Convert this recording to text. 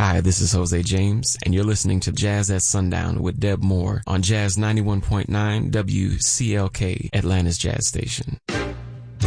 Hi, this is Jose James, and you're listening to Jazz at Sundown with Deb Moore on Jazz 91.9 WCLK, Atlanta's Jazz Station.